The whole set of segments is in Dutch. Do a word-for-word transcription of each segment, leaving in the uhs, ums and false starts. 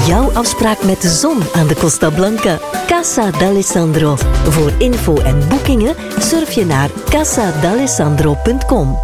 Jouw afspraak met de zon aan de Costa Blanca. Casa d'Alessandro. Voor info en boekingen surf je naar casa d'alessandro punt com.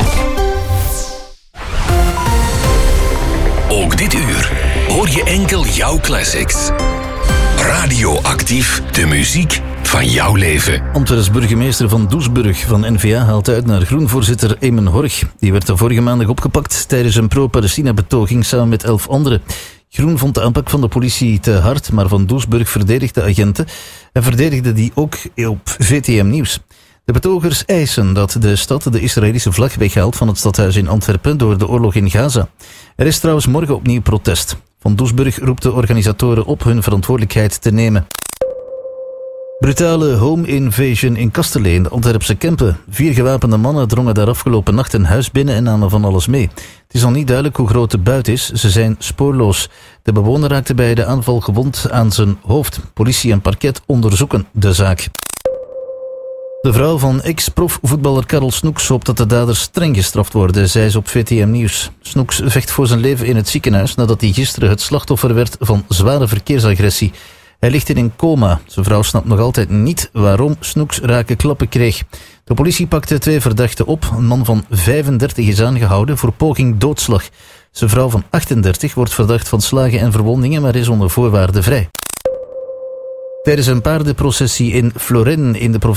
Ook dit uur hoor je enkel jouw classics. Radioactief, de muziek van jouw leven. Antwerps burgemeester van Doesburg van N V A haalt uit naar groenvoorzitter Eamon Horch. Die werd de vorige maandag opgepakt tijdens een pro-Palestina-betoging samen met elf anderen. Groen vond de aanpak van de politie te hard, maar Van Doesburg verdedigde agenten en verdedigde die ook op V T M Nieuws. De betogers eisen dat de stad de Israëlische vlag weghaalt van het stadhuis in Antwerpen door de oorlog in Gaza. Er is trouwens morgen opnieuw protest. Van Doesburg roept de organisatoren op hun verantwoordelijkheid te nemen. Brutale home invasion in Kasteleen, de Antwerpse Kempen. Vier gewapende mannen drongen daar afgelopen nacht een huis binnen en namen van alles mee. Het is nog niet duidelijk hoe groot de buit is. Ze zijn spoorloos. De bewoner raakte bij de aanval gewond aan zijn hoofd. Politie en parket onderzoeken de zaak. De vrouw van ex-profvoetballer Karel Snoeks hoopt dat de daders streng gestraft worden, zei ze op V T M Nieuws. Snoeks vecht voor zijn leven in het ziekenhuis nadat hij gisteren het slachtoffer werd van zware verkeersagressie. Hij ligt in een coma. Zijn vrouw snapt nog altijd niet waarom Snoeks rake klappen kreeg. De politie pakte twee verdachten op. Een man van vijfendertig is aangehouden voor poging doodslag. Zijn vrouw van achtendertig wordt verdacht van slagen en verwondingen, maar is onder voorwaarden vrij. Tijdens een paardenprocessie in Florin in de provincie